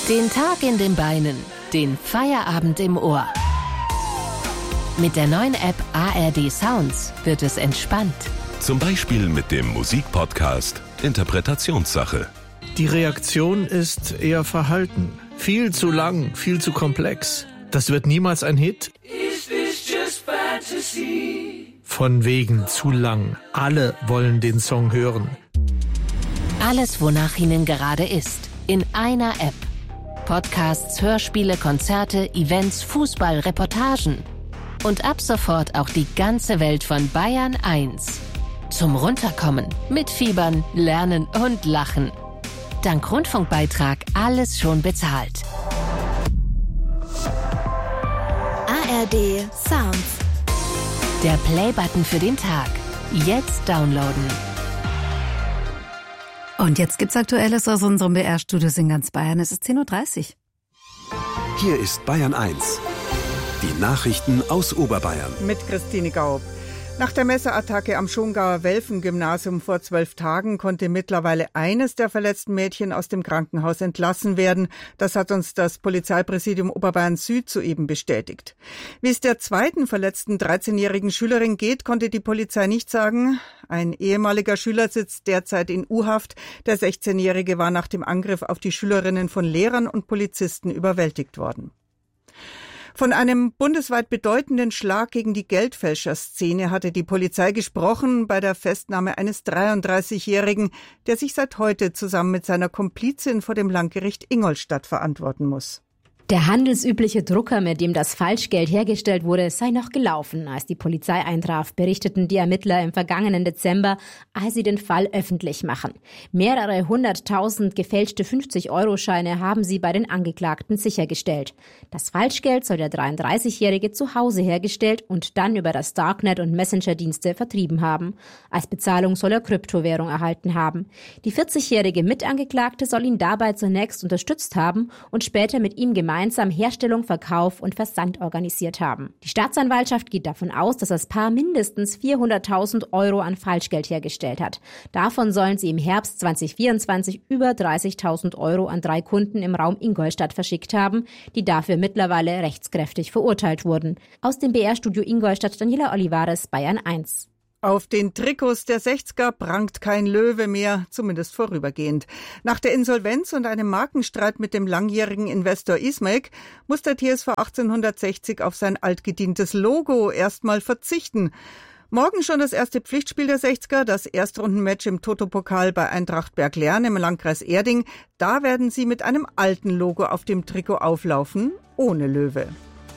Den Tag in den Beinen, den Feierabend im Ohr. Mit der neuen App ARD Sounds wird es entspannt. Zum Beispiel mit dem Musikpodcast Interpretationssache. Die Reaktion ist eher verhalten. Viel zu lang, viel zu komplex. Das wird niemals ein Hit. Is this just fantasy? Von wegen zu lang. Alle wollen den Song hören. Alles, wonach Ihnen gerade ist, in einer App. Podcasts, Hörspiele, Konzerte, Events, Fußball, Reportagen. Und ab sofort auch die ganze Welt von Bayern 1. Zum Runterkommen, mitfiebern, lernen und lachen. Dank Rundfunkbeitrag alles schon bezahlt. ARD Sounds. Der Play-Button für den Tag. Jetzt downloaden. Und jetzt gibt's Aktuelles aus unserem BR-Studios in ganz Bayern. Es ist 10.30 Uhr. Hier ist Bayern 1. Die Nachrichten aus Oberbayern. Mit Christine Gaub. Nach der Messerattacke am Schongauer Welfen-Gymnasium vor 12 Tagen konnte mittlerweile eines der verletzten Mädchen aus dem Krankenhaus entlassen werden. Das hat uns das Polizeipräsidium Oberbayern Süd soeben bestätigt. Wie es der zweiten verletzten 13-jährigen Schülerin geht, konnte die Polizei nicht sagen. Ein ehemaliger Schüler sitzt derzeit in U-Haft. Der 16-Jährige war nach dem Angriff auf die Schülerinnen von Lehrern und Polizisten überwältigt worden. Von einem bundesweit bedeutenden Schlag gegen die Geldfälscherszene hatte die Polizei gesprochen bei der Festnahme eines 33-Jährigen, der sich seit heute zusammen mit seiner Komplizin vor dem Landgericht Ingolstadt verantworten muss. Der handelsübliche Drucker, mit dem das Falschgeld hergestellt wurde, sei noch gelaufen, als die Polizei eintraf, berichteten die Ermittler im vergangenen Dezember, als sie den Fall öffentlich machen. Mehrere 100.000 gefälschte 50-Euro-Scheine haben sie bei den Angeklagten sichergestellt. Das Falschgeld soll der 33-Jährige zu Hause hergestellt und dann über das Darknet und Messenger-Dienste vertrieben haben. Als Bezahlung soll er Kryptowährung erhalten haben. Die 40-jährige Mitangeklagte soll ihn dabei zunächst unterstützt haben und später mit ihm gemeinsam Herstellung, Verkauf und Versand organisiert haben. Die Staatsanwaltschaft geht davon aus, dass das Paar mindestens 400.000 Euro an Falschgeld hergestellt hat. Davon sollen sie im Herbst 2024 über 30.000 Euro an 3 Kunden im Raum Ingolstadt verschickt haben, die dafür mittlerweile rechtskräftig verurteilt wurden. Aus dem BR-Studio Ingolstadt Daniela Olivares, Bayern 1. Auf den Trikots der 60er prangt kein Löwe mehr, zumindest vorübergehend. Nach der Insolvenz und einem Markenstreit mit dem langjährigen Investor Ismek muss der TSV 1860 auf sein altgedientes Logo erstmal verzichten. Morgen schon das erste Pflichtspiel der 60er, das Erstrundenmatch im Toto-Pokal bei Eintracht Berg-Lern im Landkreis Erding. Da werden sie mit einem alten Logo auf dem Trikot auflaufen, ohne Löwe.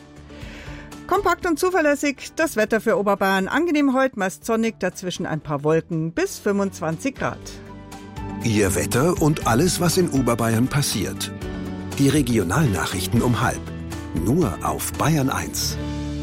Kompakt und zuverlässig, das Wetter für Oberbayern. Angenehm heute, meist sonnig, dazwischen ein paar Wolken bis 25 Grad. Ihr Wetter und alles, was in Oberbayern passiert. Die Regionalnachrichten um 12:30. Nur auf Bayern 1.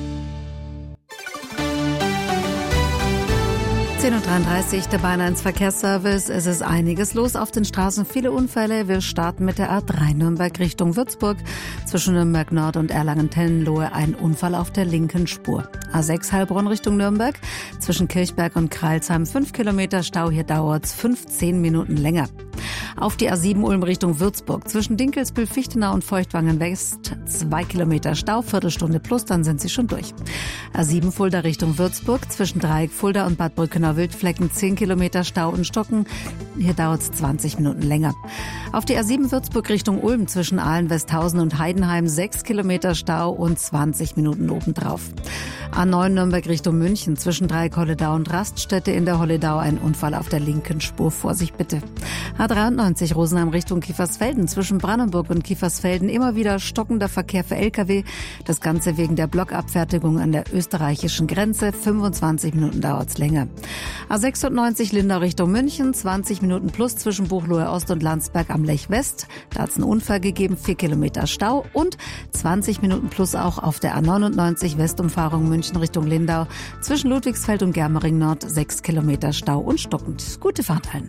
10.33 Uhr, der Bayern 1 Verkehrsservice. Es ist einiges los auf den Straßen, viele Unfälle. Wir starten mit der A3 Nürnberg Richtung Würzburg. Zwischen Nürnberg Nord und Erlangen-Tenlohe ein Unfall auf der linken Spur. A6 Heilbronn Richtung Nürnberg. Zwischen Kirchberg und Kreilsheim 5 Kilometer Stau. Hier dauert's 15 Minuten länger. Auf die A7 Ulm Richtung Würzburg. Zwischen Dinkelsbühl, Fichtenau und Feuchtwangen West 2 Kilometer Stau, Viertelstunde plus, dann sind Sie schon durch. A7 Fulda Richtung Würzburg. Zwischen Dreieck Fulda und Bad Brückenau Wildflecken 10 Kilometer Stau und Stocken. Hier dauert es 20 Minuten länger. Auf die A7 Würzburg Richtung Ulm zwischen Aalen, Westhausen und Heidenheim 6 Kilometer Stau und 20 Minuten obendrauf. A9 Nürnberg Richtung München zwischen Dreieck Holledau und Raststätte in der Holledau ein Unfall auf der linken Spur. Vorsicht bitte. A93 Rosenheim Richtung Kiefersfelden zwischen Brandenburg und Kiefersfelden immer wieder stockender Verkehr für Lkw. Das Ganze wegen der Blockabfertigung an der österreichischen Grenze. 25 Minuten dauert's länger. A96 Lindau Richtung München 20 Minuten plus zwischen Buchloe Ost und Landsberg am Lech West. Da hat's einen Unfall gegeben, 4 Kilometer Stau und 20 Minuten plus auch auf der A99 Westumfahrung München Richtung Lindau zwischen Ludwigsfeld und Germering Nord 6 Kilometer Stau und stockend. Gute Fahrt allen.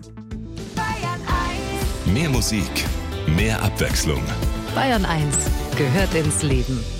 Mehr Musik, mehr Abwechslung. Bayern 1 gehört ins Leben.